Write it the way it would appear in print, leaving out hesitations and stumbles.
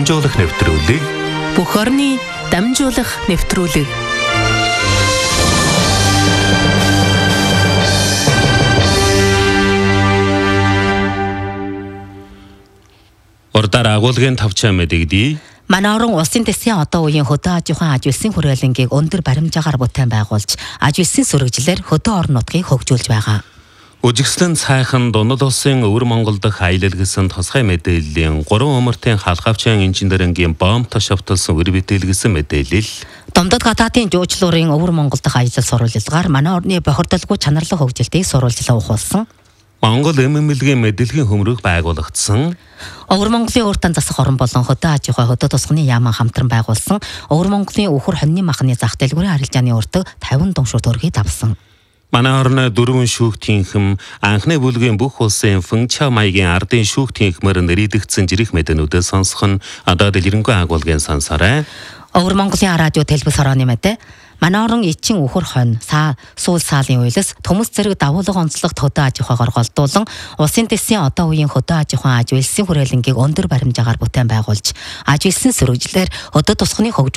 дамжуулах нэвтрүүлэг. Бүх орны дамжуулах нэвтрүүлэг. Урдаар агуулгын тавчаа мэдэгдий. Манай орон улсын дэсийн одоо үеийн хөдөө аж ахуйн аж үйлсийн хүрээлэнгийг өндөр баримжаагаар бүтээн байгуулж, аж үйлсийн сүрэгжлэр хөдөө орон нутгийг хөгжүүлж байгаа. Үжигслэн цайхан Дунал улсын Өвөр Монгол дахь аялал гэсэн тусгай мэдээллийн 3 умартын халхавчаан инженерингийн бомб тошавталсан үр бүтээл гэсэн мэдээлэл. Домдод гадаадын жуулчлалын Өвөр Монгол дахь аялал сурвалжилгаар манай орны бохирдолгүй чанарлах хөгжилтийг сурвалжлаа ухуулсан. Монгол эмэмлэгийн мэдээллийн хөмрөг байгуулагдсан. Өвөр Монголын өөртөө засах орон болон хөдөө аж ахуй хөдөө тусганы яаман хамтран байгуулсан Өвөр Монголын өвхөр хоньны махны зах дэлгүүрийн арилжааны өртөг 50 думшууд өргөд авсан. Манай орны 4 шүүхтийнхэм анхны бүлгийн бүх улсын Фэнча маягийн ардын шүүхтийнхмээр нэрийдэгдсэн жирэх мэдэнүүдээ сонсох нь одоо дэлгэрэнгүй агуулгын сансараа. Өвөр Монголын радио телевиз хорооны мэдээ. Манай орон эчин өвхөр хонь сүүл саалын үйлс төмөс зэрэг давуулга онцлогт хөдөө аж ахуйгаар голдуулан улсын дэсийн одоо үеийн хөдөө аж ахуйн аж үйлсийн хүрээлэнгийг өндөр баримжаагаар бүтээн байгуулж, аж үйлсийн сүрэгжлэр хөдөө тусганы